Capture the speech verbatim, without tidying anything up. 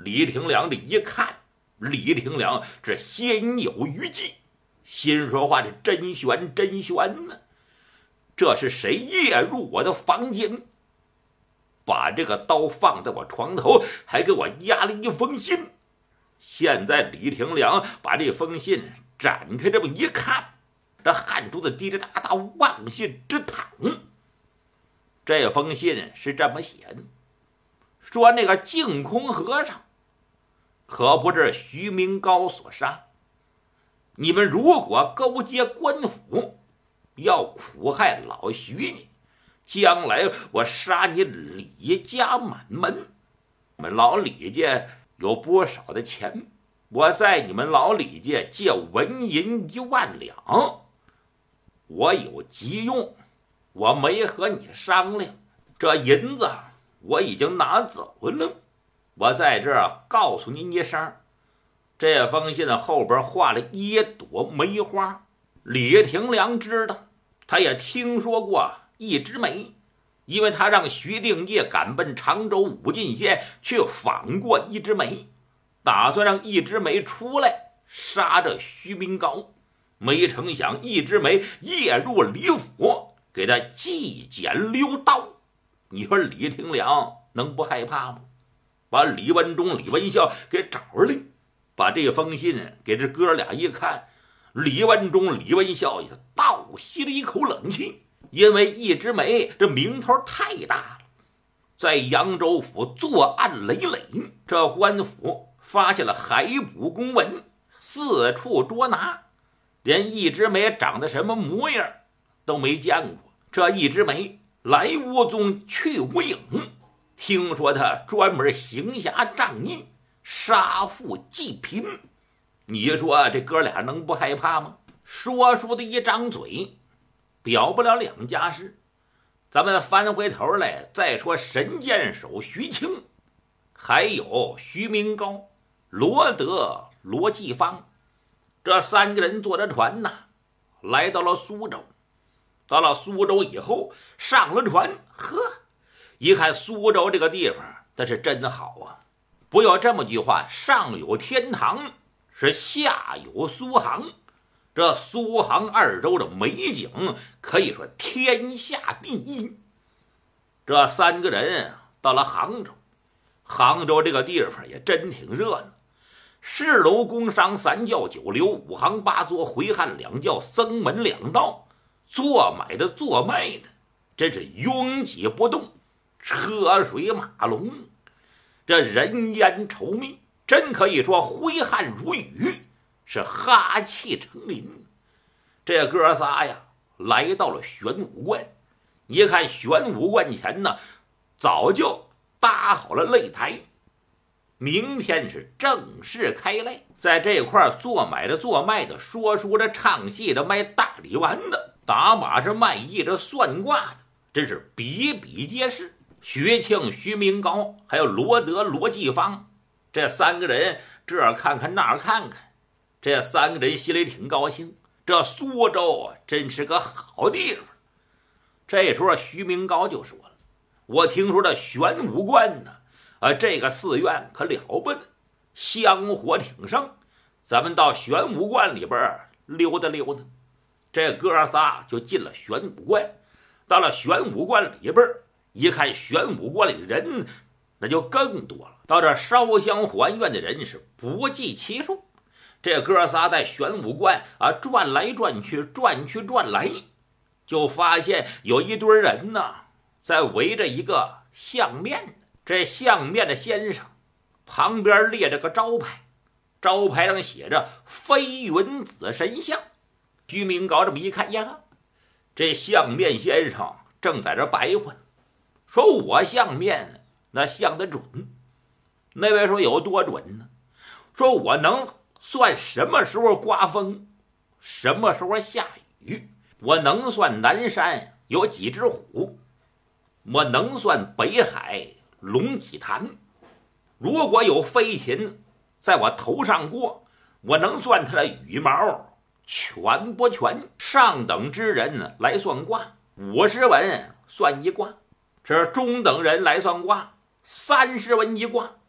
李廷良这一看，李廷良这心有余悸，心说话这真悬真悬呢，这是谁夜入我的房间，把这个刀放在我床头，还给我压了一封信。现在李廷良把这封信展开这么一看，这汗珠子滴滴答答往下直淌。这封信是这么写的，说那个净空和尚可不是徐明高所杀，你们如果勾结官府，要苦害老徐家，将来我杀你李家满门。我们老李家有不少的钱，我在你们老李家借纹银一万两，我有急用，我没和你商量，这银子我已经拿走了。我在这儿告诉您一声，这封信后边画了一朵梅花。李廷良知道，他也听说过一枝梅，因为他让徐定业赶奔常州武进县去访过一枝梅，打算让一枝梅出来杀这徐明高。没成想一枝梅夜入李府，给他祭剪溜刀。你说李廷良能不害怕吗？把李文忠、李文孝给找来，把这封信给这哥俩一看，李文忠、李文孝也倒吸了一口冷气，因为一枝梅这名头太大了，在扬州府作案累累，这官府发现了海捕公文，四处捉拿，连一枝梅长得什么模样都没见过。这一枝梅来无踪去无影，听说他专门行侠仗义，杀富济贫。你说这哥俩能不害怕吗？说书的一张嘴表不了两家事。咱们翻回头来再说神箭手徐清，还有徐明高、罗德、罗继芳，这三个人坐着船呐，来到了苏州。到了苏州以后，上了船，呵，一看苏州这个地方，那是真好啊！不要这么句话，上有天堂，是下有苏杭。这苏杭二州的美景可以说天下第一。这三个人到了杭州，杭州这个地方也真挺热闹，市楼工商三教九流五行八作回汉两教僧门两道，做买的做卖的真是拥挤不动，车水马龙，这人烟稠密，真可以说挥汗如雨，是哈气成林。这哥仨呀来到了玄武观，一看玄武观前呢早就搭好了擂台，明天是正式开擂。在这块做买的做卖的，说书的唱戏的，卖大礼丸的，打马是卖艺的，算卦的，真是比比皆是。徐庆、徐明高还有罗德、罗继芳，这三个人这儿看看那儿看看，这三个人心里挺高兴，这苏州真是个好地方。这时候徐明高就说了，我听说这玄武观呢啊，这个寺院可了不得，香火挺盛，咱们到玄武观里边溜达溜达。这哥仨就进了玄武观，到了玄武观里边一看，玄武观里的人那就更多了，到这烧香还愿的人是不计其数。这哥仨在玄武观啊转来转去，转去转来，就发现有一堆人呢在围着一个相面。这相面的先生旁边列着个招牌，招牌上写着飞云子神像。徐明高这么一看呀，这相面先生正在这白话呢，说我相面那相得准。那位说有多准呢？说我能算什么时候刮风，什么时候下雨，我能算南山有几只虎，我能算北海龙几潭，如果有飞禽在我头上过，我能算它的羽毛全不全。上等之人来算卦，五十文算一卦，这中等人来算卦，三十文一卦。